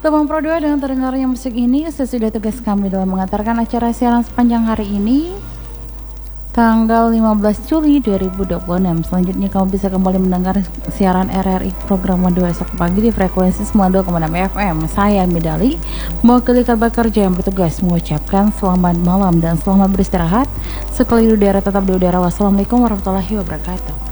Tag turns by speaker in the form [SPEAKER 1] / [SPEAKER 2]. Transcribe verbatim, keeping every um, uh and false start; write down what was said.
[SPEAKER 1] Tebang Pro dua dengan terdengarnya musik ini sesudah tugas kami dalam mengantarkan acara siaran sepanjang hari ini tanggal lima belas Juli dua ribu dua puluh enam. Selanjutnya kamu bisa kembali mendengar siaran R R I program dua esok pagi di frekuensi sembilan puluh dua koma enam F M. Saya Medali, mewakili kabar kerja yang bertugas mengucapkan selamat malam dan selamat beristirahat. Sekali di udara tetap di udara. Wassalamualaikum warahmatullahi wabarakatuh.